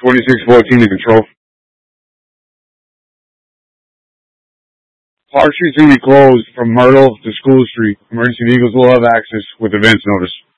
2614 to control. Park Street's going to be closed from Myrtle to School Street. Emergency vehicles will have access with advance notice.